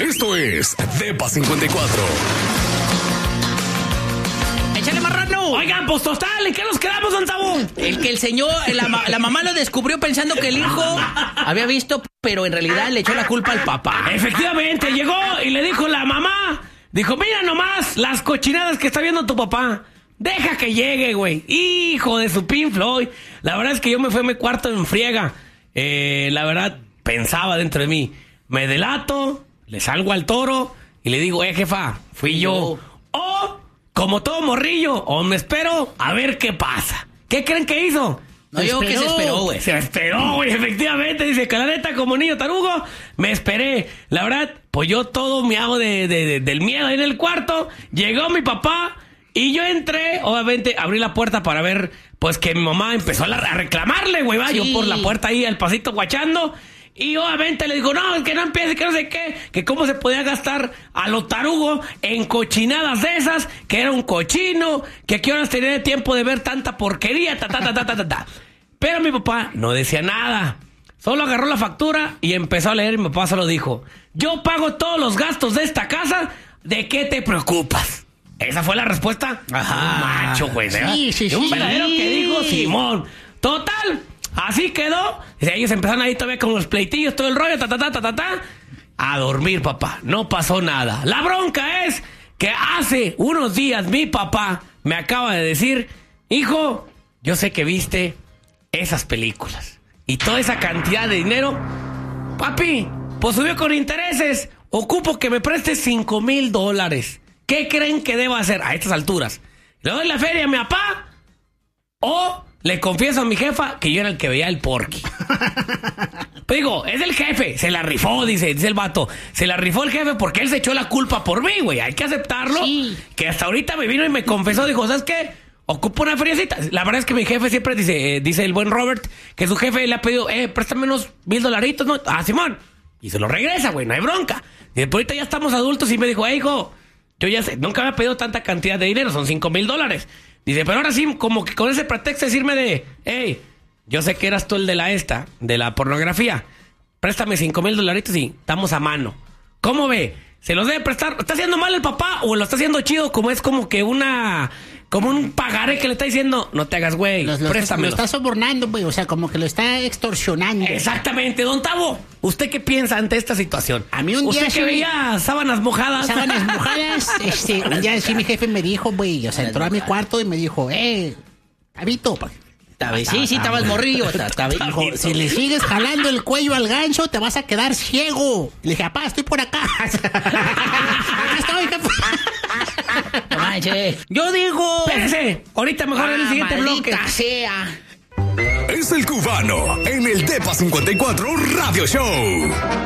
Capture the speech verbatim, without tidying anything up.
Esto es Depa cincuenta y cuatro. ¡Échale marrano! Oigan, pues total, ¿en qué nos quedamos, don Tabo? El que el señor, la, la mamá lo descubrió pensando que el hijo había visto, pero en realidad le echó la culpa al papá. Efectivamente, llegó y le dijo la mamá, dijo, mira nomás las cochinadas que está viendo tu papá. Deja que llegue, güey. Hijo de su Pink Floyd. La verdad es que yo me fui a mi cuarto en friega. Eh, la verdad, pensaba dentro de mí, me delato, le salgo al toro y le digo, eh, jefa, fui yo. O, como todo morrillo, o me espero a ver qué pasa. ¿Qué creen que hizo? No, yo que se esperó, güey. Se esperó, güey, efectivamente. Dice que la neta, como niño tarugo, me esperé. La verdad, pues yo todo me hago de, de, de, del miedo ahí en el cuarto. Llegó mi papá y yo entré, obviamente, abrí la puerta para ver, pues que mi mamá empezó a, la, a reclamarle, güey, va. Sí. Yo por la puerta ahí al pasito guachando. Y obviamente le digo, no, que no empiece, que no sé qué, que cómo se podía gastar a lo tarugo en cochinadas de esas, que era un cochino, que a qué horas tenía tiempo de ver tanta porquería, ta, ta, ta, ta, ta, ta, ta. Pero mi papá no decía nada. Solo agarró la factura y empezó a leer y mi papá solo dijo, yo pago todos los gastos de esta casa, ¿de qué te preocupas? Esa fue la respuesta. Ajá. Un macho, güey. Sí, sí, sí. Un verdadero que dijo Simón. Total. Así quedó. Dice, ellos empezaron ahí todavía con los pleitillos, todo el rollo, ta, ta, ta, ta, ta, ta. A dormir, papá. No pasó nada. La bronca es que hace unos días mi papá me acaba de decir, hijo, yo sé que viste esas películas y toda esa cantidad de dinero. Papi, pues subió con intereses. Ocupo que me prestes cinco mil dólares. ¿Qué creen que debo hacer a estas alturas? ¿Le doy la feria a mi papá? ¿O le confieso a mi jefa que yo era el que veía el Porky? Pues digo, es el jefe, se la rifó, dice, dice el vato. Se la rifó el jefe porque él se echó la culpa por mí, güey. Hay que aceptarlo. Sí. Que hasta ahorita me vino y me confesó, dijo, ¿sabes qué? Ocupo una feriecita. La verdad es que mi jefe siempre dice, eh, dice el buen Robert, que su jefe le ha pedido, eh, préstame unos mil dolaritos, ¿no? Ah, Simón. Y se lo regresa, güey, no hay bronca. Y después ahorita ya estamos adultos y me dijo, hey, hijo, yo ya sé, nunca me ha pedido tanta cantidad de dinero, son cinco mil dólares. Dice, pero ahora sí, como que con ese pretexto decirme de, hey, yo sé que eras tú el de la esta, de la pornografía. Préstame cinco mil dolaritos y estamos a mano. ¿Cómo ve? ¿Se los debe prestar? ¿Está haciendo mal el papá o lo está haciendo chido? Como es como que una... Como un pagaré que le está diciendo, no te hagas, güey, préstamelo. Lo está sobornando, güey, o sea, como que lo está extorsionando. Exactamente, don Tavo. ¿Usted qué piensa ante esta situación? A mí un ¿Usted día... ¿Usted que sí, veía sábanas mojadas? Sábanas mojadas, este, un día sí mi jefe me dijo, güey, o sea, entró a mi cuarto y me dijo, eh, Tabito, pa. Sí, sí, estabas morrillo. Dijo, si le sigues jalando el cuello al gancho, te vas a quedar ciego. Le dije, papá, estoy por acá. Acá estoy, jefe. No manches. Yo digo... Espérese, ahorita mejor ah, en el siguiente bloque. Sea. Es el cubano en el Depa cincuenta y cuatro Radio Show.